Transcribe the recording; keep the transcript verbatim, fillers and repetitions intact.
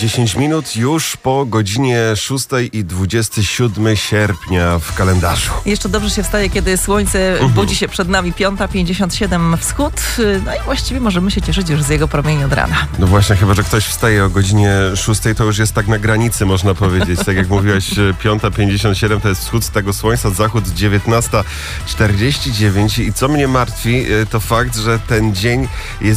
dziesięć minut już po godzinie szóstej i dwudziestego siódmego sierpnia w kalendarzu. Jeszcze dobrze się wstaje, kiedy słońce Mhm. budzi się przed nami. Piąta pięćdziesiąt siedem wschód. No i właściwie możemy się cieszyć już z jego promieni od rana. No właśnie, chyba że ktoś wstaje o godzinie szóstej, to już jest tak na granicy, można powiedzieć. Tak jak mówiłaś, piąta pięćdziesiąt siedem to jest wschód z tego słońca, zachód dziewiętnasta czterdzieści dziewięć. I co mnie martwi, to fakt, że ten dzień jest